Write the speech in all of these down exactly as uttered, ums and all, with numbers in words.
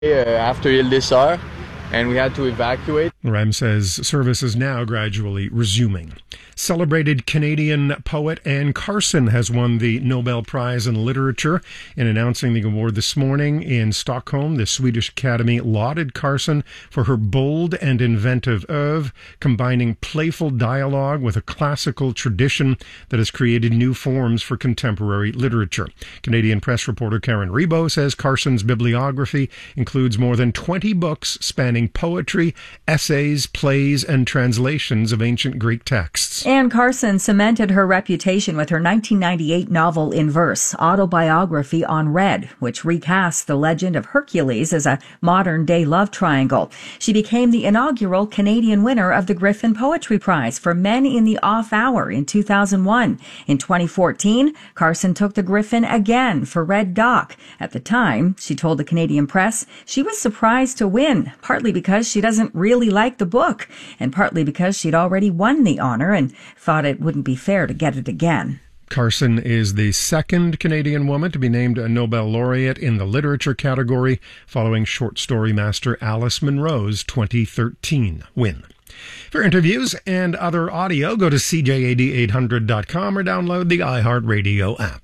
uh, after Ile des Sœurs, and we had to evacuate. Rem says service is now gradually resuming. Celebrated Canadian poet Anne Carson has won the Nobel Prize in Literature. In announcing the award this morning in Stockholm, the Swedish Academy lauded Carson for her bold and inventive oeuvre, combining playful dialogue with a classical tradition that has created new forms for contemporary literature. Canadian press reporter Karen Rebo says Carson's bibliography includes more than twenty books spanning poetry, essays, plays, and translations of ancient Greek texts. Anne Carson cemented her reputation with her nineteen ninety-eight novel in verse, Autobiography on Red, which recasts the legend of Hercules as a modern-day love triangle. She became the inaugural Canadian winner of the Griffin Poetry Prize for Men in the Off Hour in two thousand one. In twenty fourteen, Carson took the Griffin again for Red Doc. At the time, she told the Canadian press she was surprised to win, partly because she doesn't really like the book, and partly because she'd already won the honor and thought it wouldn't be fair to get it again. Carson is the second Canadian woman to be named a Nobel laureate in the literature category, following short story master Alice Munro's twenty thirteen win. For interviews and other audio, go to c j a d eight hundred dot com or download the iHeartRadio app.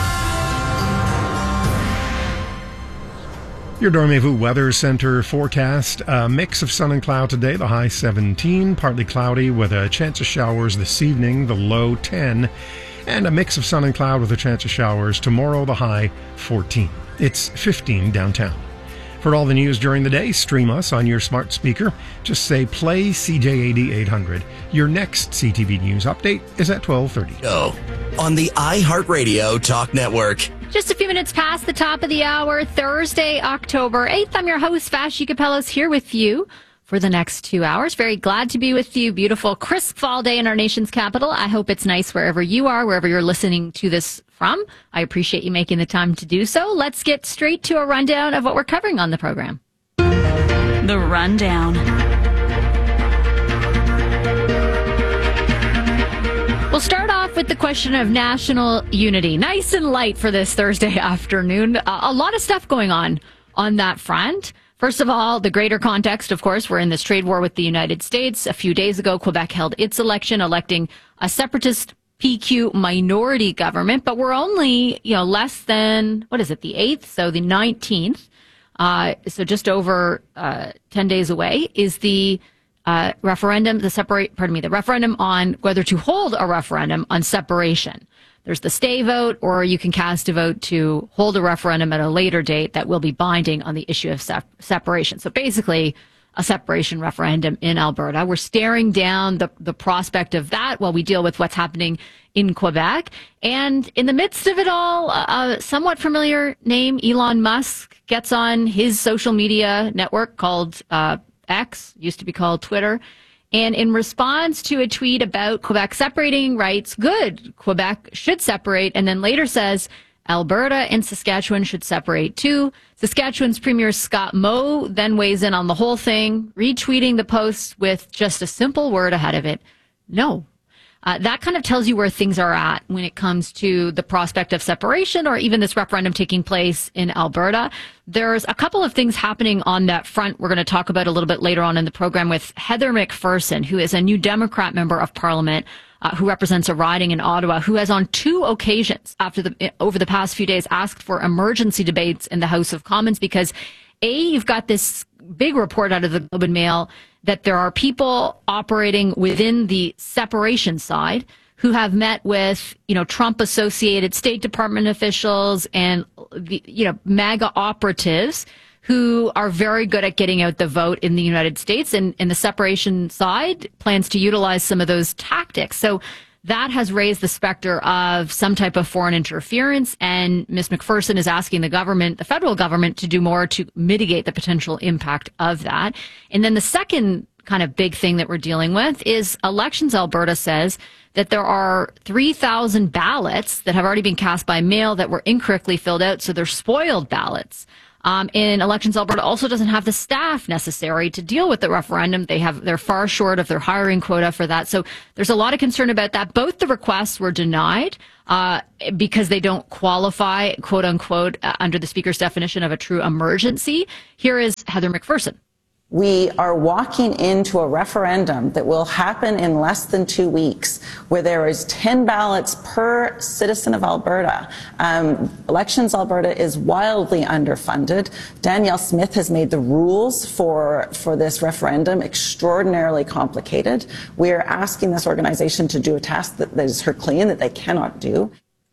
Your Dormez-vous Weather Center forecast, a mix of sun and cloud today, the high seventeen, partly cloudy with a chance of showers this evening, the low ten, and a mix of sun and cloud with a chance of showers tomorrow, the high fourteen. It's fifteen downtown. For all the news during the day, stream us on your smart speaker. Just say play C J A D eight hundred. Your next C T V News update is at twelve thirty. Oh, on the iHeartRadio Talk Network. Just a few minutes past the top of the hour, Thursday, October eighth. I'm your host, Vashi Capellos, here with you for the next two hours. Very glad to be with you. Beautiful, crisp fall day in our nation's capital. I hope it's nice wherever you are, wherever you're listening to this from. I appreciate you making the time to do so. Let's get straight to a rundown of what we're covering on the program. The Rundown. We'll start off with the question of national unity. Nice and light for this Thursday afternoon. Uh, a lot of stuff going on on that front. First of all, the greater context, of course, we're in this trade war with the United States. A few days ago, Quebec held its election, electing a separatist P Q minority government, but we're only, you know, less than, what is it, the eighth? So the nineteenth, uh, so just over uh, ten days away, is the uh, referendum, the separate, pardon me, the referendum on whether to hold a referendum on separation. There's the stay vote, or you can cast a vote to hold a referendum at a later date that will be binding on the issue of sep- separation. So basically, a separation referendum in Alberta. We're staring down the, the prospect of that while we deal with what's happening in Quebec. And in the midst of it all, a somewhat familiar name, Elon Musk, gets on his social media network called uh, X, used to be called Twitter. And in response to a tweet about Quebec separating, writes, good, Quebec should separate, and then later says, Alberta and Saskatchewan should separate too. Saskatchewan's Premier Scott Moe then weighs in on the whole thing, retweeting the post with just a simple word ahead of it, no. Uh, that kind of tells you where things are at when it comes to the prospect of separation or even this referendum taking place in Alberta. There's a couple of things happening on that front we're going to talk about a little bit later on in the program with Heather McPherson, who is a new Democrat member of Parliament uh, who represents a riding in Ottawa, who has on two occasions after the over the past few days asked for emergency debates in the House of Commons because, A, you've got this big report out of the Globe and Mail that there are people operating within the separation side who have met with, you know, Trump-associated State Department officials and, you know, MAGA operatives who are very good at getting out the vote in the United States. And, and the separation side plans to utilize some of those tactics. So that has raised the specter of some type of foreign interference, and Miz McPherson is asking the government, the federal government, to do more to mitigate the potential impact of that. And then the second kind of big thing that we're dealing with is Elections Alberta says that there are three thousand ballots that have already been cast by mail that were incorrectly filled out, so they're spoiled ballots. Um, in Elections Alberta also doesn't have the staff necessary to deal with the referendum. They have, they're far short of their hiring quota for that. So there's a lot of concern about that. Both the requests were denied, uh, because they don't qualify, quote unquote, uh, under the Speaker's definition of a true emergency. Here is Heather McPherson. We are walking into a referendum that will happen in less than two weeks, where there is ten ballots per citizen of Alberta. Um, Elections Alberta is wildly underfunded. Danielle Smith has made the rules for, for this referendum extraordinarily complicated. We are asking this organization to do a task that, that is Herculean, that they cannot do.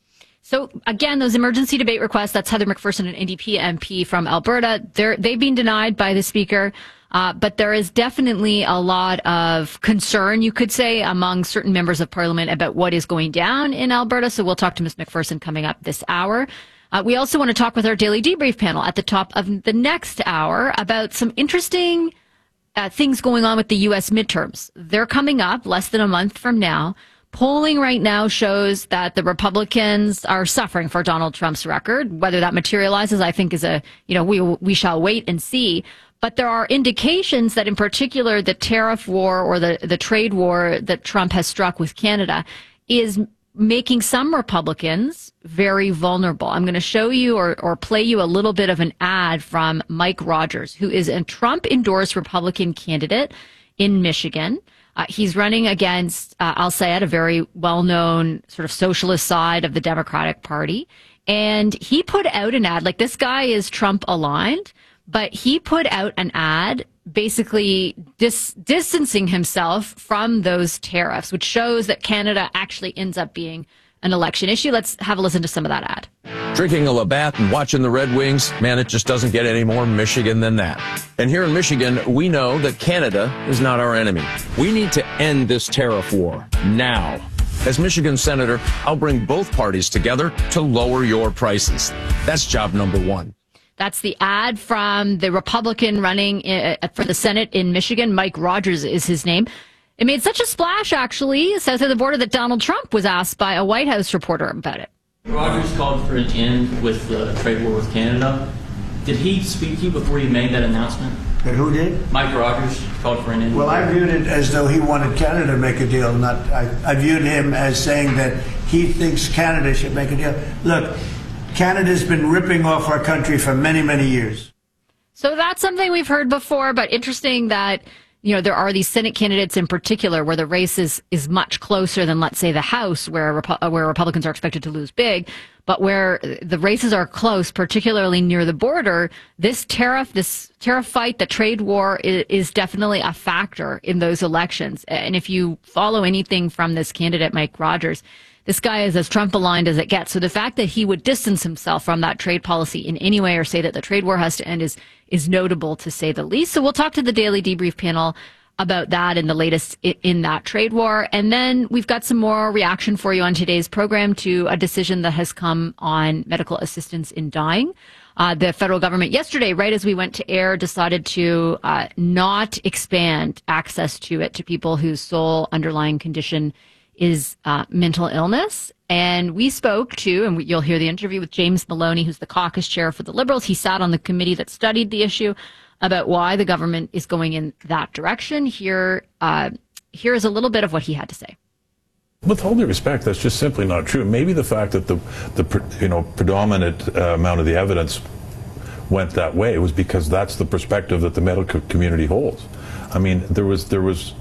So again, those emergency debate requests, that's Heather McPherson, an N D P M P from Alberta. They're, they've been denied by the Speaker. Uh, but there is definitely a lot of concern, you could say, among certain members of Parliament about what is going down in Alberta. So we'll talk to Miz McPherson coming up this hour. Uh, we also want to talk with our daily debrief panel at the top of the next hour about some interesting uh, things going on with the U S midterms. They're coming up less than a month from now. Polling right now shows that the Republicans are suffering for Donald Trump's record. Whether that materializes, I think, is a, you know, we we shall wait and see. But there are indications that, in particular, the tariff war or the, the trade war that Trump has struck with Canada is making some Republicans very vulnerable. I'm going to show you or, or play you a little bit of an ad from Mike Rogers, who is a Trump-endorsed Republican candidate in Michigan. Uh, he's running against uh, Al-Sayed, a very well-known sort of socialist side of the Democratic Party. And he put out an ad, like this guy is Trump-aligned, but he put out an ad basically dis- distancing himself from those tariffs, which shows that Canada actually ends up being an election issue. Let's have a listen to some of that ad. Drinking a Labatt and watching the Red Wings, man, it just doesn't get any more Michigan than that. And here in Michigan, we know that Canada is not our enemy. We need to end this tariff war now. As Michigan Senator, I'll bring both parties together to lower your prices. That's job number one. That's the ad from the Republican running for the Senate in Michigan. Mike Rogers is his name. It made such a splash, actually, south of the border, that Donald Trump was asked by a White House reporter about it. Rogers called for an end with the trade war with Canada. Did he speak to you before you made that announcement? That who did? Mike Rogers called for an end. Well, I viewed it as though he wanted Canada to make a deal. Not, I, I viewed him as saying that he thinks Canada should make a deal. Look, Canada's been ripping off our country for many, many years. So that's something we've heard before, but interesting that, you know, there are these Senate candidates in particular where the race is, is much closer than, let's say, the House, where Repu- where Republicans are expected to lose big, but where the races are close, particularly near the border. This tariff, this tariff fight, the trade war is, is definitely a factor in those elections. And if you follow anything from this candidate, Mike Rogers, this guy is as Trump-aligned as it gets. So the fact that he would distance himself from that trade policy in any way or say that the trade war has to end is is notable, to say the least. So we'll talk to the Daily Debrief panel about that and the latest in that trade war. And then we've got some more reaction for you on today's program to a decision that has come on medical assistance in dying. Uh, the federal government yesterday, right as we went to air, decided to uh, not expand access to it to people whose sole underlying condition is uh, mental illness. And we spoke to, and we, you'll hear the interview with James Maloney, who's the caucus chair for the Liberals. He sat on the committee that studied the issue about why the government is going in that direction. Here, uh, here is a little bit of what he had to say. With all due respect, that's just simply not true. Maybe the fact that the, the you know, predominant uh, amount of the evidence went that way was because that's the perspective that the medical community holds. I mean, there was, there was,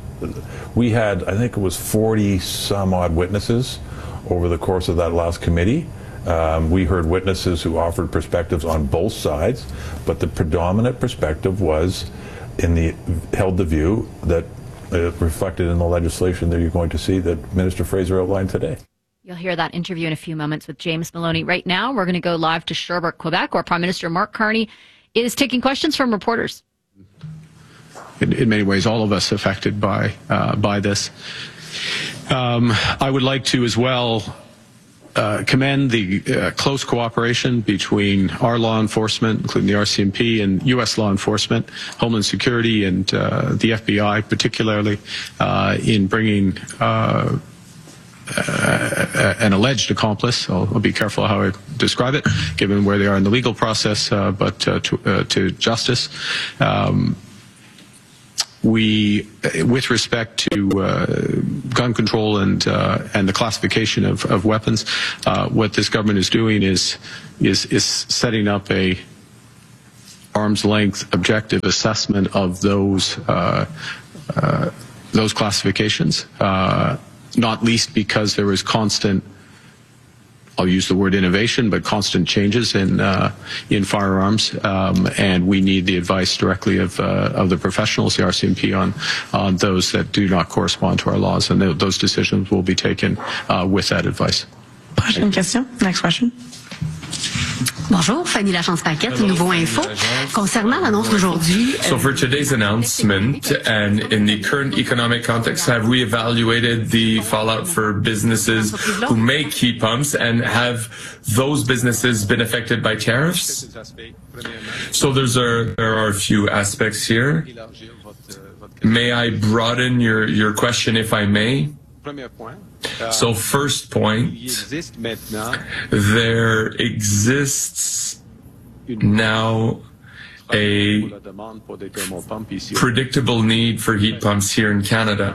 we had, I think it was forty some odd witnesses over the course of that last committee. Um, we heard witnesses who offered perspectives on both sides, but the predominant perspective was in the, held the view that uh, reflected in the legislation that you're going to see that Minister Fraser outlined today. You'll hear that interview in a few moments with James Maloney. Right now, we're going to go live to Sherbrooke, Quebec, where Prime Minister Mark Carney is taking questions from reporters. In, in many ways, all of us affected by uh, by this. Um, I would like to as well uh, commend the uh, close cooperation between our law enforcement, including the R C M P, and U S law enforcement, Homeland Security, and uh, the F B I, particularly uh, in bringing uh, uh, an alleged accomplice. I'll, I'll be careful how I describe it, given where they are in the legal process, uh, but uh, to, uh, to justice. Um, we, with respect to uh, gun control and uh, and the classification of, of weapons, uh, what this government is doing is is is setting up a arm's length objective assessment of those uh, uh, those classifications. Uh, not least because there is constant, I'll use the word innovation, but constant changes in uh, in firearms, um, and we need the advice directly of uh, of the professionals, the R C M P, on on those that do not correspond to our laws, and th those decisions will be taken uh, with that advice. Prochaine question. Next question. Bonjour, Fanny Lachance-Paquette, Nouveau Info. Concernant l'annonce d'aujourd'hui. So for today's announcement, and in the current economic context, have we evaluated the fallout for businesses who make heat pumps, and have those businesses been affected by tariffs? So there's a, there are a few aspects here. May I broaden your, your question, if I may? So first point, there exists now a predictable need for heat pumps here in Canada.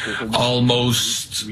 Almost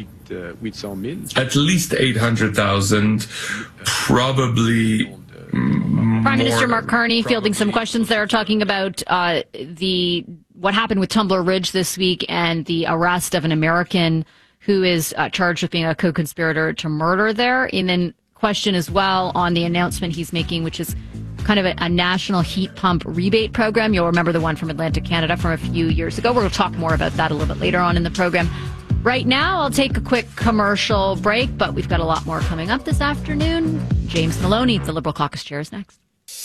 at least eight hundred thousand, probably Prime Minister Mark Carney fielding some questions there, talking about uh, the what happened with Tumbler Ridge this week and the arrest of an American who is uh, charged with being a co-conspirator to murder there. And then question as well on the announcement he's making, which is kind of a, a national heat pump rebate program. You'll remember the one from Atlantic Canada from a few years ago. We're going to talk more about that a little bit later on in the program. Right now, I'll take a quick commercial break, but we've got a lot more coming up this afternoon. James Maloney, the Liberal Caucus Chair, is next.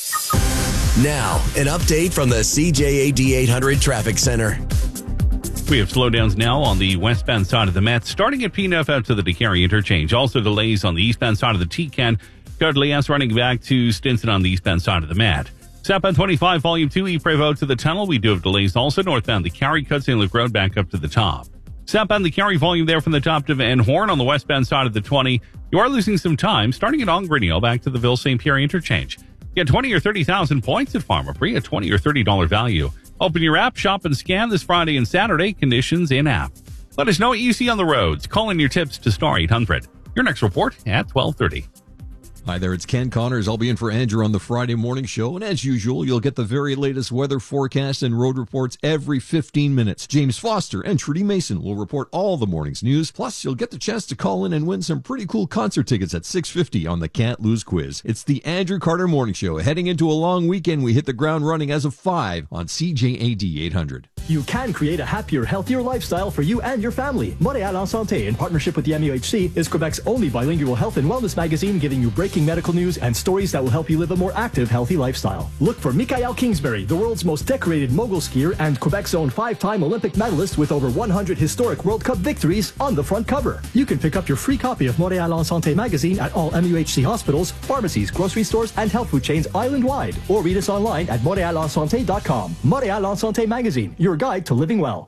Now, an update from the C J A D eight hundred Traffic Center. We have slowdowns now on the westbound side of the Met, starting at P N F out to the DeCarry interchange. Also delays on the eastbound side of the T C A N. Gardelias running back to Stinson on the eastbound side of the Met. Southbound twenty-five, Volume two, Ypres to the tunnel. We do have delays also northbound the Carry, cut Saint Luc Road back up to the top. Southbound the Carry volume there from the top to Van Horn on the westbound side of the twenty. You are losing some time starting at Ongrenio back to the Ville Saint Pierre interchange. Get twenty or thirty thousand points at Pharmaprix, a twenty or thirty dollars value. Open your app, shop and scan this Friday and Saturday. Conditions in app. Let us know what you see on the roads. Call in your tips to Star eight hundred. Your next report at twelve thirty. Hi there, it's Ken Connors. I'll be in for Andrew on the Friday morning show. And as usual, you'll get the very latest weather forecast and road reports every fifteen minutes. James Foster and Trudy Mason will report all the morning's news. Plus, you'll get the chance to call in and win some pretty cool concert tickets at six fifty on the Can't Lose quiz. It's the Andrew Carter Morning Show. Heading into a long weekend, we hit the ground running as of five on C J A D eight hundred. You can create a happier, healthier lifestyle for you and your family. Montréal en Santé, in partnership with the M U H C, is Quebec's only bilingual health and wellness magazine, giving you breaking medical news and stories that will help you live a more active, healthy lifestyle. Look for Michael Kingsbury, the world's most decorated mogul skier and Quebec's own five-time Olympic medalist with over one hundred historic World Cup victories, on the front cover. You can pick up your free copy of Montréal en Santé magazine at all M U H C hospitals, pharmacies, grocery stores, and health food chains island-wide, or read us online at montreal en santé dot com. Montréal en Santé magazine, your guide to living well.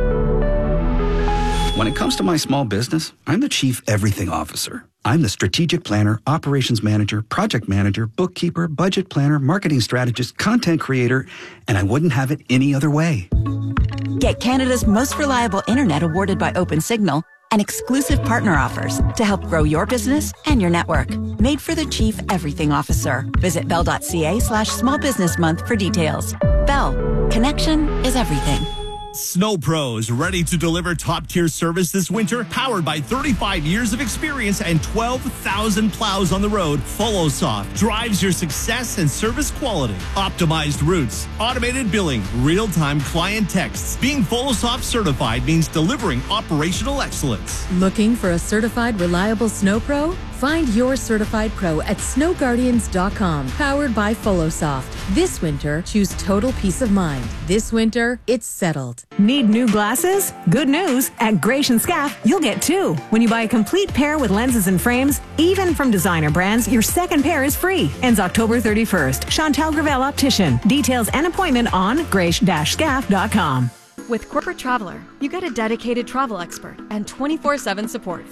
When it comes to my small business, I'm the Chief Everything Officer. I'm the strategic planner, operations manager, project manager, bookkeeper, budget planner, marketing strategist, content creator, and I wouldn't have it any other way. Get Canada's most reliable internet awarded by OpenSignal and exclusive partner offers to help grow your business and your network. Made for the Chief Everything Officer. Visit bell.ca slash small business month for details. Bell. Connection is everything. Snow Pros, ready to deliver top-tier service this winter? Powered by thirty-five years of experience and twelve thousand plows on the road, FollowSoft drives your success and service quality. Optimized routes, automated billing, real-time client texts. Being FollowSoft certified means delivering operational excellence. Looking for a certified, reliable snow pro? Find your certified pro at snow guardians dot com. Powered by FollowSoft. This winter, choose total peace of mind. This winter, it's settled. Need new glasses? Good news. At Gratian Scaff, you'll get two. When you buy a complete pair with lenses and frames, even from designer brands, your second pair is free. Ends October thirty-first. Chantal Gravel Optician. Details and appointment on grace dash scaff dot com. With Corporate Traveler, you get a dedicated travel expert and twenty-four seven support.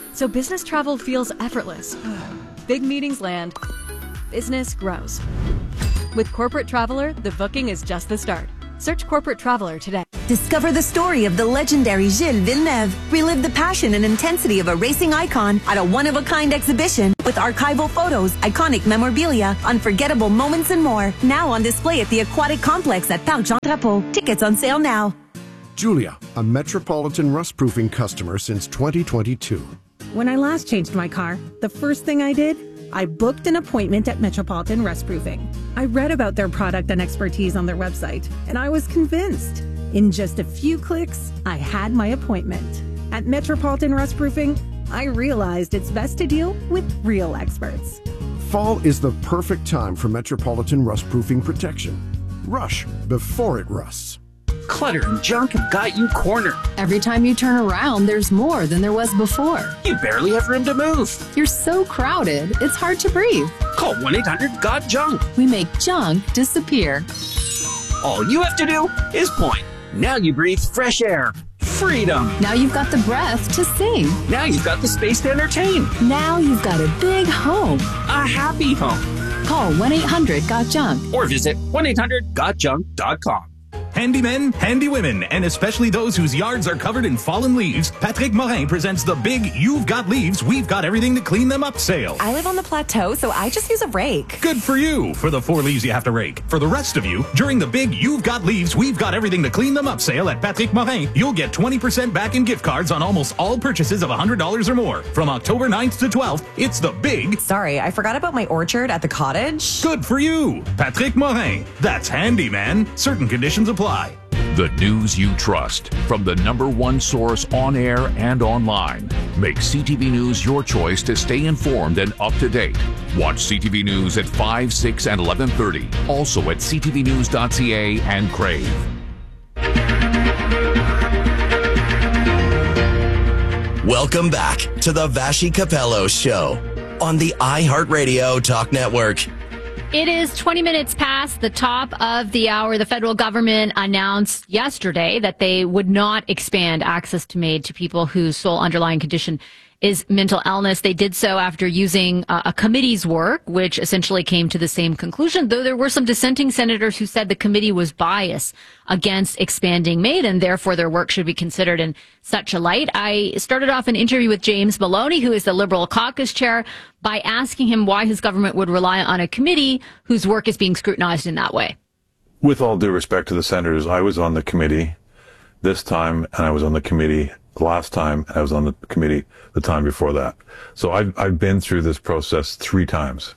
so business travel feels effortless. Big meetings land, business grows. With Corporate Traveler, the booking is just the start. Search Corporate Traveler today. Discover the story of the legendary Gilles Villeneuve. Relive the passion and intensity of a racing icon at a one-of-a-kind exhibition with archival photos, iconic memorabilia, unforgettable moments, and more. Now on display at the Aquatic Complex at Parc Jean Drapeau. Tickets on sale now. Julia, a Metropolitan rust-proofing customer since twenty twenty-two. When I last changed my car, the first thing I did, I booked an appointment at Metropolitan Rustproofing. I read about their product and expertise on their website, and I was convinced. In just a few clicks, I had my appointment. At Metropolitan Rustproofing, I realized it's best to deal with real experts. Fall is the perfect time for Metropolitan rust-proofing protection. Rush before it rusts. Clutter and junk have got you cornered. Every time you turn around, there's more than there was before. You barely have room to move. You're so crowded, it's hard to breathe. Call one eight hundred got junk. We make junk disappear. All you have to do is point. Now you breathe fresh air. Freedom. Now you've got the breath to sing. Now you've got the space to entertain. Now you've got a big home. A happy home. Call one eight hundred got junk. Or visit one eight hundred got junk dot com. Handy men, handy women, and especially those whose yards are covered in fallen leaves, Patrick Morin presents the big You've Got Leaves, We've Got Everything to Clean Them Up sale. I live on the plateau, so I just use a rake. Good for you, for the four leaves you have to rake. For the rest of you, during the big You've Got Leaves, We've Got Everything to Clean Them Up sale at Patrick Morin, you'll get twenty percent back in gift cards on almost all purchases of one hundred dollars or more. From October ninth to twelfth, it's the big... Sorry, I forgot about my orchard at the cottage. Good for you, Patrick Morin. That's handy, man. Certain conditions apply. The news you trust from the number one source on air and online. Make C T V News your choice to stay informed and up to date. Watch C T V News at five, six, and eleven thirty. Also at c t v news dot c a and Crave. Welcome back to the Vashi Capello Show on the iHeartRadio Talk Network. It is twenty minutes past the top of the hour. The federal government announced yesterday that they would not expand access to MAID to people whose sole underlying condition is mental illness. They did so after using uh, a committee's work, which essentially came to the same conclusion, though there were some dissenting senators who said the committee was biased against expanding MAID, and therefore their work should be considered in such a light. I started off an interview with James Maloney, who is the Liberal caucus chair, by asking him why his government would rely on a committee whose work is being scrutinized in that way. With all due respect to the senators, I was on the committee this time, and I was on the committee last time, and I was on the committee the time before that. So I've, I've been through this process three times.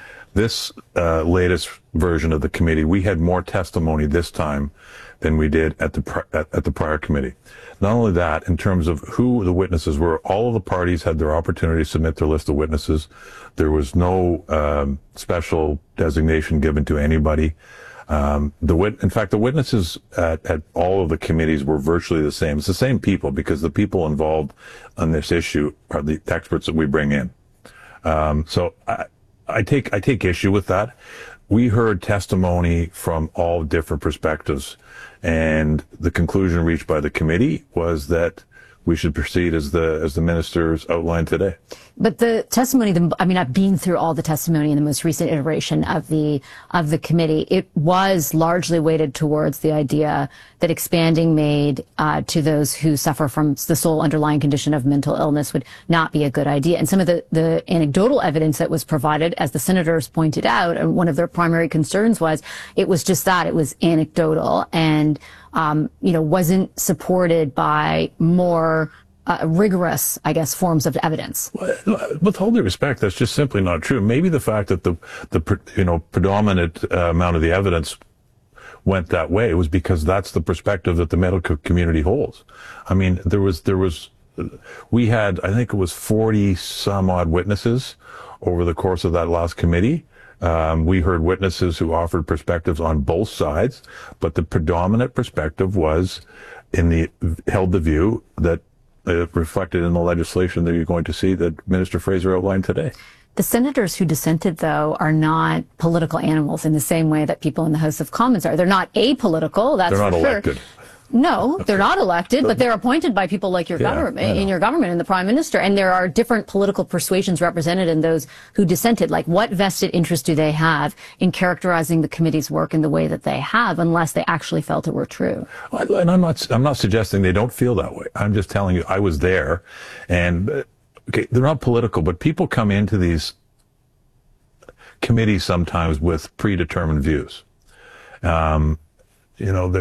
This uh, latest version of the committee, we had more testimony this time than we did at the at, at the prior committee. Not only that, in terms of who the witnesses were, all of the parties had their opportunity to submit their list of witnesses. There was no um, special designation given to anybody. Um, the wit- in fact, the witnesses at, at all of the committees were virtually the same. It's the same people, because the people involved on this issue are the experts that we bring in. Um, so I, I take I take issue with that. We heard testimony from all different perspectives, and the conclusion reached by the committee was that we should proceed as the as the ministers outlined today. But the testimony, the, I mean, I've been through all the testimony in the most recent iteration of the of the committee. It was largely weighted towards the idea that expanding MAID uh, to those who suffer from the sole underlying condition of mental illness would not be a good idea. And some of the, the anecdotal evidence that was provided, as the senators pointed out, and one of their primary concerns was it was just that, it was anecdotal and um, you know, wasn't supported by more Uh, rigorous, I guess, forms of evidence. With all due respect, that's just simply not true. Maybe the fact that the the you know predominant uh, amount of the evidence went that way was because that's the perspective that the medical community holds. I mean, there was there was we had I think it was forty some odd witnesses over the course of that last committee. Um, we heard witnesses who offered perspectives on both sides, but the predominant perspective was in the held the view that Uh, reflected in the legislation that you're going to see that Minister Fraser outlined today. The senators who dissented, though, are not political animals in the same way that people in the House of Commons are. They're not apolitical, that's They're not for elected. Sure. No, they're not elected, but they're appointed by people like your Yeah, government, in your government, and the prime minister. And there are different political persuasions represented in those who dissented. Like, what vested interest do they have in characterizing the committee's work in the way that they have, unless they actually felt it were true? And I'm not, I'm not suggesting they don't feel that way. I'm just telling you, I was there, and uh, okay, they're not political, but people come into these committees sometimes with predetermined views. Um, you know,